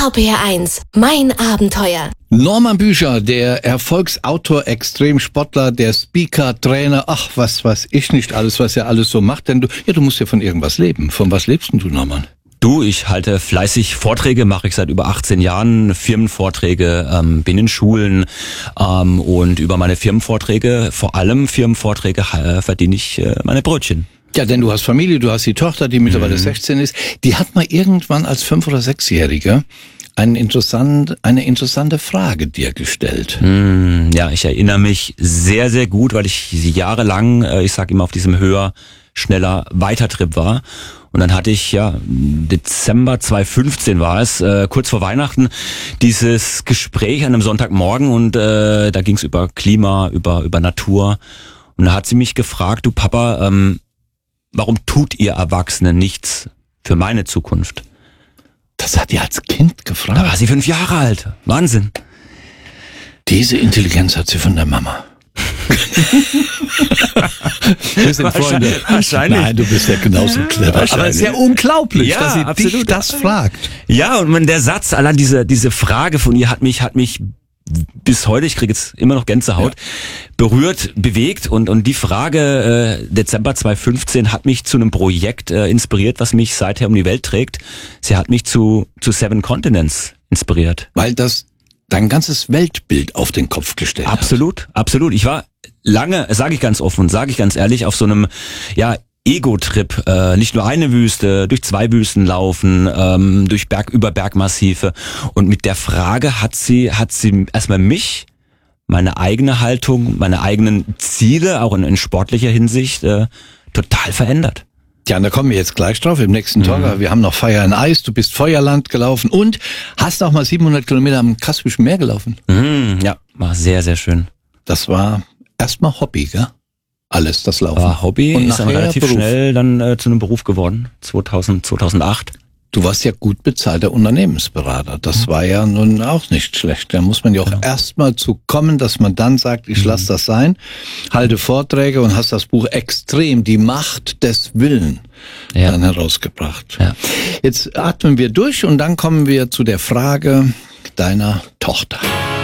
RPR1, mein Abenteuer. Norman Bücher, der Erfolgsautor, Extremsportler, der Speaker, Trainer, ach, was weiß ich nicht alles, was er alles so macht, denn du musst ja von irgendwas leben. Von was lebst denn du, Norman? Du, ich halte fleißig Vorträge, mache ich seit über 18 Jahren, Firmenvorträge, bin in Schulen und über meine Firmenvorträge, vor allem Firmenvorträge, verdiene ich meine Brötchen. Ja, denn du hast Familie, du hast die Tochter, die mittlerweile 16 ist. Die hat mal irgendwann als 5- oder 6-Jährige eine interessante Frage dir gestellt. Ja, ich erinnere mich sehr, sehr gut, weil ich jahrelang, ich sage immer, auf diesem höher, schneller, weiter Trip war. Und dann hatte ich, Dezember 2015 war es, kurz vor Weihnachten, dieses Gespräch an einem Sonntagmorgen und da ging es über Klima, über Natur. Und da hat sie mich gefragt, du Papa, warum tut ihr Erwachsene nichts für meine Zukunft? Das hat die als Kind gefragt. Da war sie 5 Jahre alt. Wahnsinn. Diese Intelligenz hat sie von der Mama. Wir sind Freunde. Wahrscheinlich. Nein, du bist ja genauso clever. Aber es ist ja unglaublich, Ja, dass sie absolut. dich das fragt. Ja, und der Satz, allein diese Frage von ihr hat mich bis heute, ich kriege jetzt immer noch Gänsehaut, berührt, bewegt und die Frage Dezember 2015 hat mich zu einem Projekt inspiriert, was mich seither um die Welt trägt. Sie hat mich zu 7 Continents inspiriert. Weil das dein ganzes Weltbild auf den Kopf gestellt hat. Absolut. Ich war lange, sage ich ganz offen, sage ich ganz ehrlich, auf so einem Ego-Trip, nicht nur eine Wüste, durch 2 Wüsten laufen, durch über Bergmassive. Und mit der Frage hat sie erstmal mich, meine eigene Haltung, meine eigenen Ziele, auch in sportlicher Hinsicht, total verändert. Ja, und da kommen wir jetzt gleich drauf im nächsten Talk. Wir haben noch Fire and Ice, du bist Feuerland gelaufen und hast auch mal 700 Kilometer am Kaspischen Meer gelaufen. Ja, war sehr, sehr schön. Das war erstmal Hobby, gell? Alles, das Laufen. War Hobby, und ist dann relativ Beruf. schnell dann zu einem Beruf geworden, 2008. Du warst ja gut bezahlter Unternehmensberater. Das war ja nun auch nicht schlecht. Da muss man ja auch erstmal zu kommen, dass man dann sagt, ich lasse das sein, halte Vorträge und hast das Buch Extrem, die Macht des Willens dann herausgebracht. Ja. Jetzt atmen wir durch und dann kommen wir zu der Frage deiner Tochter.